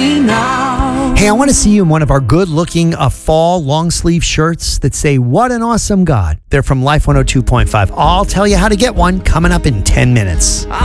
me now. Hey, I want to see you in one of our good-looking fall long-sleeve shirts that say, "What an awesome God." They're from Life 102.5. I'll tell you how to get one coming up in 10 minutes.